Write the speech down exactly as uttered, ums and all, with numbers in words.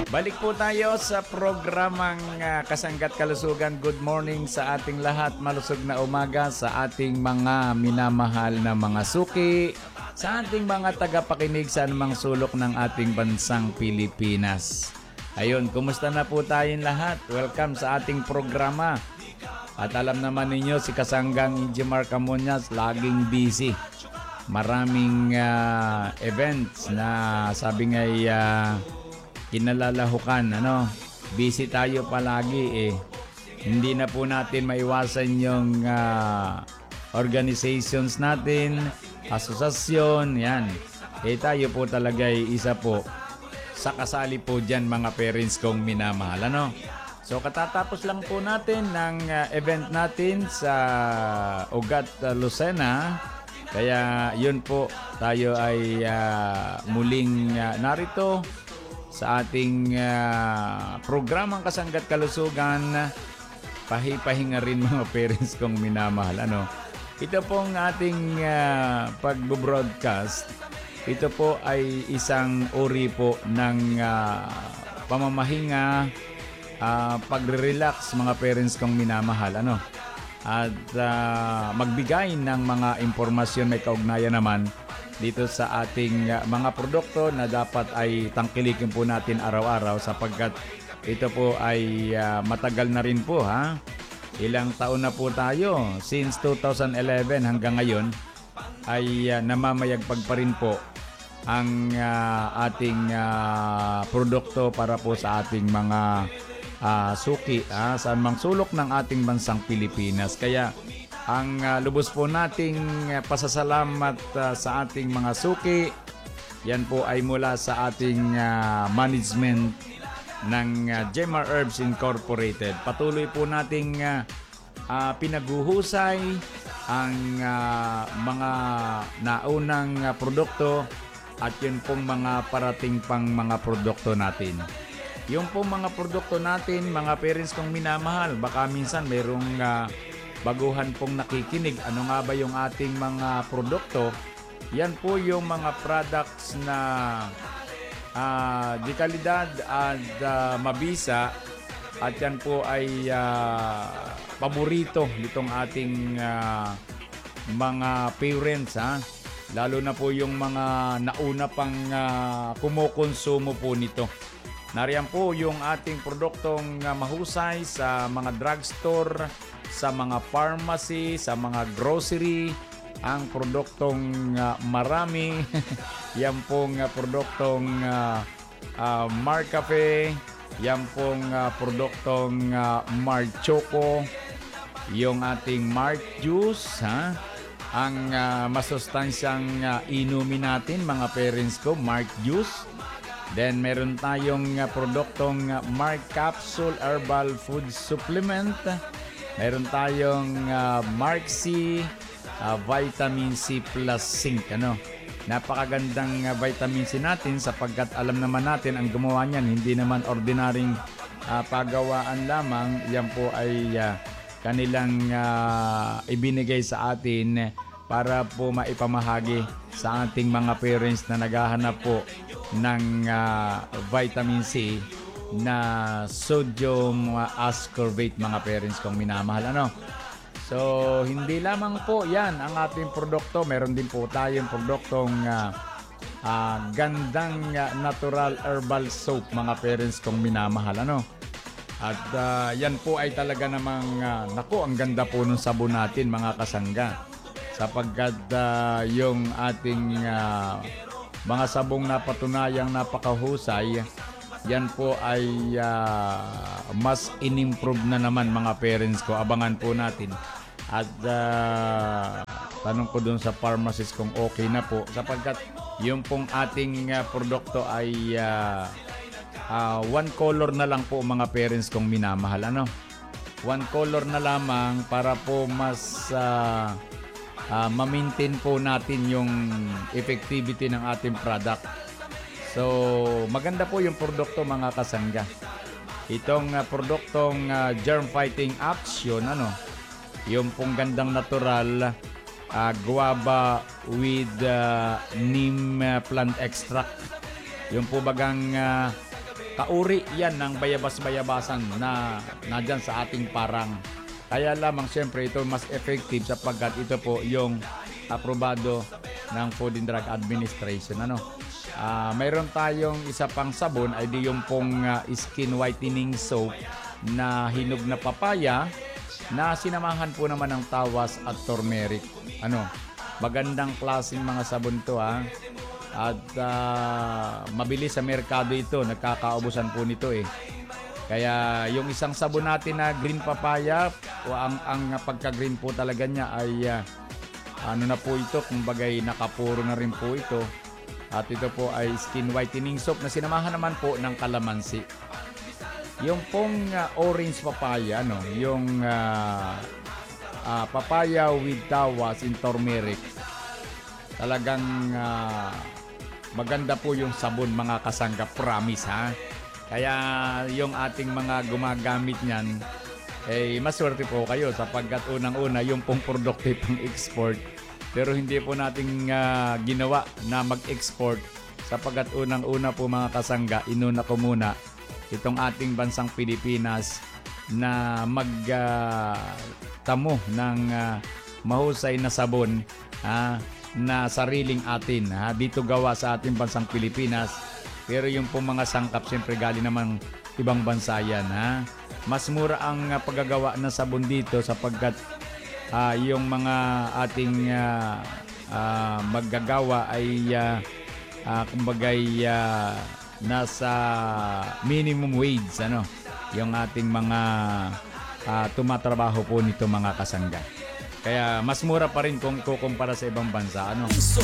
Balik po tayo sa programang uh, Kasanggat Kalusugan. Good morning sa ating lahat. Malusog na umaga sa ating mga minamahal na mga suki, sa ating mga tagapakinig sa anumang sulok ng ating bansang Pilipinas. Ayun, kumusta na po tayong lahat? Welcome sa ating programa. At alam naman ninyo, si Kasanggang Jimar Camuñas laging busy. Maraming uh, events na sabi nga uh, kinalalahukan, ano, busy tayo palagi eh. Hindi na po natin maiwasan yung uh, organizations natin, asosasyon, yan. Eh tayo po talaga ay isa po sa kasali po dyan mga parents kong minamahal, ano. So katatapos lang po natin ng uh, event natin sa Ugat, uh, Lucena. Kaya yun po, tayo ay uh, muling uh, narito sa ating uh, programang Kasanggat Kalusugan. Pahi-pahinga rin mga parents kong minamahal. Ano? Ito pong ating uh, pag-broadcast. Ito po ay isang uri po ng uh, pamamahinga, uh, pagre-relax mga parents kong minamahal. Ano? At uh, magbigay ng mga impormasyon may kaugnayan naman dito sa ating uh, mga produkto na dapat ay tangkilikin po natin araw-araw sapagkat ito po ay uh, matagal na rin po, ha. Ilang taon na po tayo since two thousand eleven hanggang ngayon ay uh, namamayagpag pa rin po ang uh, ating uh, produkto para po sa ating mga uh, suki, ha, sa mang sulok ng ating bansang Pilipinas. Kaya ang uh, lubos po nating uh, pasasalamat uh, sa ating mga suki, yan po ay mula sa ating uh, management ng uh, Jemar Herbs Incorporated. Patuloy po nating uh, uh, pinaguhusay ang uh, mga naunang uh, produkto at yun pong mga parating pang mga produkto natin. Yung pong mga produkto natin, mga parents kong minamahal, baka minsan mayroong uh, baguhan pong nakikinig. Ano nga ba yung ating mga produkto? Yan po yung mga products na uh, di kalidad at uh, mabisa. At yan po ay uh, paborito nitong ating uh, mga parents, ha? Lalo na po yung mga nauna pang uh, kumukonsumo po nito. Nariyan po yung ating produktong uh, mahusay sa mga drugstore, sa mga pharmacy, sa mga grocery, ang produktong uh, marami. Yan pong uh, produktong uh, uh, Mar Cafe, yan pong uh, produktong uh, Mar Choco, yung ating Mar Juice, ha? Ang uh, masustansyang uh, inumin natin mga parents ko, Mar Juice. Then meron tayong uh, produktong uh, Mar Capsule Herbal Food Supplement. Meron tayong uh, Mark C, uh, Vitamin C plus Zinc. Ano? Napakagandang uh, vitamin C natin sapagkat alam naman natin ang gumawa niyan hindi naman ordinaryong uh, pagawaan lamang. Yan po ay uh, kanilang uh, ibinigay sa atin para po maipamahagi sa ating mga parents na naghahanap po ng uh, vitamin C na sodium ascorbate mga parents kong minamahal, ano. So hindi lamang po yan ang ating produkto, meron din po tayong produktong uh, uh, gandang uh, natural herbal soap mga parents kong minamahal, ano. At uh, yan po ay talaga namang uh, naku, ang ganda po ng sabon natin mga kasangga sapagkat uh, yung ating uh, mga sabong na patunayang napakahusay, yan po ay uh, mas in-improve na naman mga parents ko. Abangan po natin. At uh, tanong ko dun sa pharmacist kung okay na po. Sapagkat yung pong ating uh, produkto ay uh, uh, one color na lang po mga parents kong minamahal. Ano? One color na lamang para po mas uh, uh, ma-maintain po natin yung effectivity ng ating product. So, maganda po yung produkto mga kasangga. Itong uh, produktong uh, germ fighting action, ano, yung pong gandang natural uh, guava with uh, neem uh, plant extract. Yung po bagang uh, kauri yan ng bayabas-bayabasan na nandyan sa ating parang. Kaya lamang siyempre ito mas effective sapagkat ito po yung aprobado ng Food and Drug Administration. Ano? Uh, mayroon tayong isa pang sabon ay di yung pong uh, skin whitening soap na hinog na papaya na sinamahan po naman ng tawas at turmeric. Ano? Magandang klaseng mga sabon to ha. At uh, mabilis sa merkado ito, nagkakaubusan po nito eh. Kaya yung isang sabon natin na green papaya, o ang ang pagka-green po talaga niya ay uh, ano na po ito, kumbagay nakapuro na rin po ito. At ito po ay skin whitening soap na sinamahan naman po ng kalamansi. Yung pong uh, orange papaya, no, yung uh, uh, papaya with tawas in turmeric. Talagang uh, maganda po yung sabon mga kasangga, promise ha. Kaya yung ating mga gumagamit niyan, eh maswerte po kayo sapagkat unang-una yung pong produkto pang export. Pero hindi po natin uh, ginawa na mag-export sapagkat unang-una po mga kasangga, inuna ko muna itong ating bansang Pilipinas na magtamo uh, ng uh, mahusay na sabon uh, na sariling atin. Ha? Dito gawa sa ating bansang Pilipinas. Pero yung po mga sangkap, siyempre galing naman ibang bansa yan. Ha? Mas mura ang uh, paggagawa ng sabon dito sapagkat uh, yung mga ating uh, uh, maggagawa ay uh, uh, kumbagay uh, nasa minimum wage. Ano? Yung ating mga uh, tumatrabaho po nito mga kasangga. Kaya mas mura pa rin kung ikukumpara sa ibang bansa. Ano?